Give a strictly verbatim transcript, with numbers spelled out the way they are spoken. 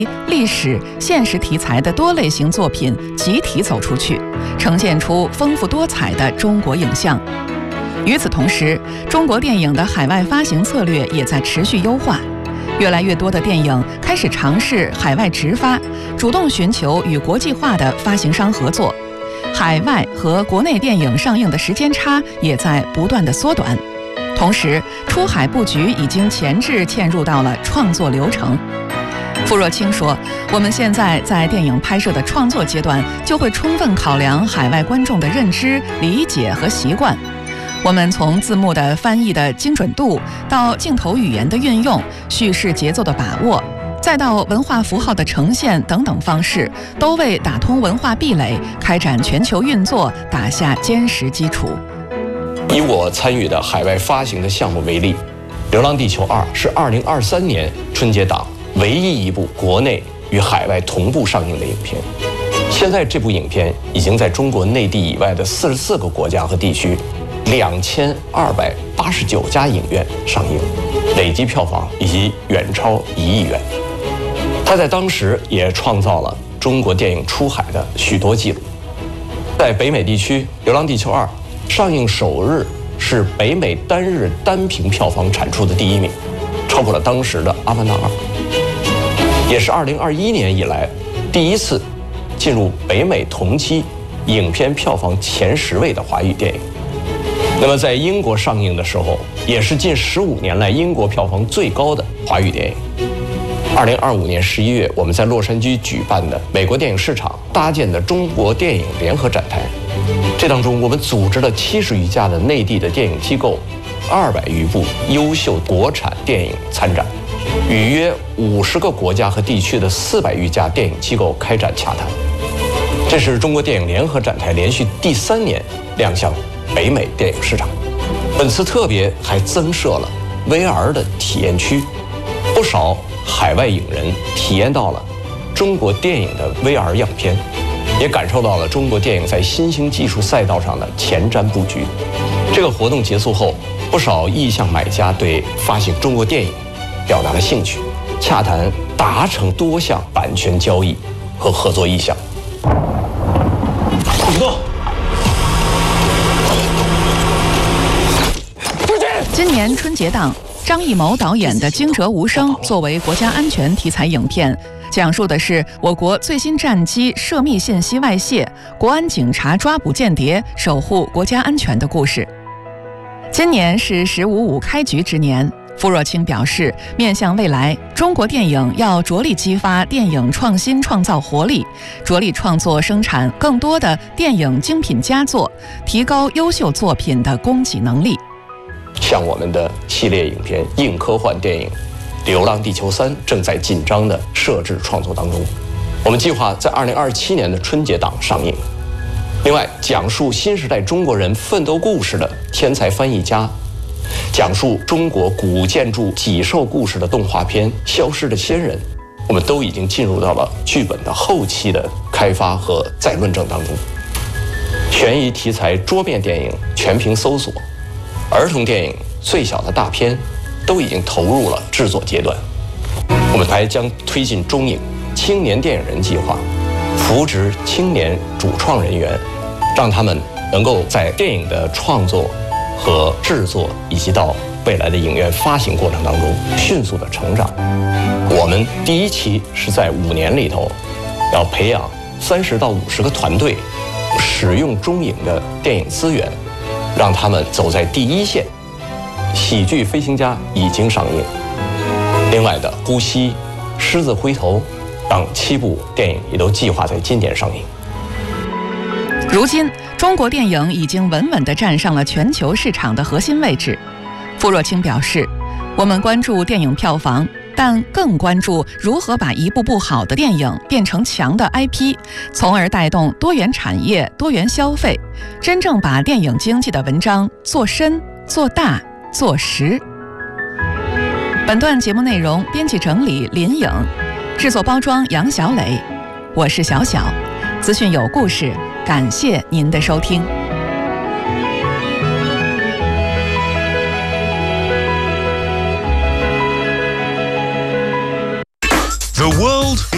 历史、现实题材的多类型作品集体走出去，呈现出丰富多彩的中国影像。与此同时，中国电影的海外发行策略也在持续优化，越来越多的电影开始尝试海外直发，主动寻求与国际化的发行商合作。海外和国内电影上映的时间差也在不断的缩短，同时出海布局已经前置嵌入到了创作流程。傅若清说，我们现在在电影拍摄的创作阶段，就会充分考量海外观众的认知、理解和习惯。我们从字幕的翻译的精准度，到镜头语言的运用、叙事节奏的把握，再到文化符号的呈现等等方式，都为打通文化壁垒、开展全球运作打下坚实基础。 以我参与的海外发行的项目为例，《流浪地球二》是二零二三年春节档唯一一部国内与海外同步上映的影片。现在这部影片已经在中国内地以外的四十四个国家和地区，两千二百八十九家影院上映，累计票房已经远超一亿元。它在当时也创造了中国电影出海的许多记录。在北美地区，《流浪地球二》上映首日是北美单日单屏票房产出的第一名，超过了当时的《阿凡达二》，也是二零二一年以来第一次进入北美同期影片票房前十位的华语电影。那么在英国上映的时候，也是近十五年来英国票房最高的华语电影。二零二五年十一月，我们在洛杉矶举办的美国电影市场搭建的中国电影联合展台，这当中我们组织了七十余家的内地的电影机构，二百余部优秀国产电影参展，与约五十个国家和地区的四百余家电影机构开展洽谈。这是中国电影联合展台连续第三年亮相北美电影市场。本次特别还增设了 V R 的体验区，不少海外影人体验到了中国电影的 V R 样片，也感受到了中国电影在新兴技术赛道上的前瞻布局。这个活动结束后，不少意向买家对发行中国电影表达了兴趣，洽谈达成多项版权交易和合作意向。主动。 今年春节档，张艺谋导演的《惊蛰无声》作为国家安全题材影片，讲述的是我国最新战机涉密信息外泄，国安警察抓捕间谍，守护国家安全的故事。今年是“十五五”开局之年，傅若清表示，面向未来，中国电影要着力激发电影创新创造活力，着力创作生产更多的电影精品佳作，提高优秀作品的供给能力。 像我们的系列影片硬科幻电影《流浪地球三》正在紧张的摄制创作当中，我们计划在二零二七年的春节档上映。另外，讲述新时代中国人奋斗故事的《天才翻译家》，讲述中国古建筑脊兽故事的动画片《消失的先人》，我们都已经进入到了剧本的后期的开发和再论证当中。悬疑题材桌面电影全屏搜索，儿童电影最小的大片都已经投入了制作阶段。我们还将推进中影青年电影人计划，扶植青年主创人员，让他们能够在电影的创作和制作以及到未来的影院发行过程当中迅速的成长。我们第一期是在五年里头要培养三十到五十个团队，使用中影的电影资源，让他们走在第一线。喜剧《飞行家》已经上映，另外的《呼吸》《狮子回头》等七部电影也都计划在今年上映。 如今，中国电影已经稳稳地站上了全球市场的核心位置。傅若清表示，我们关注电影票房，但更关注如何把一部部好的电影变成强的 I P， 从而带动多元产业、多元消费，真正把电影经济的文章做深、做大、做实。本段节目内容编辑整理林颖，制作包装杨小磊，我是小小，资讯有故事，感谢您的收听。 The world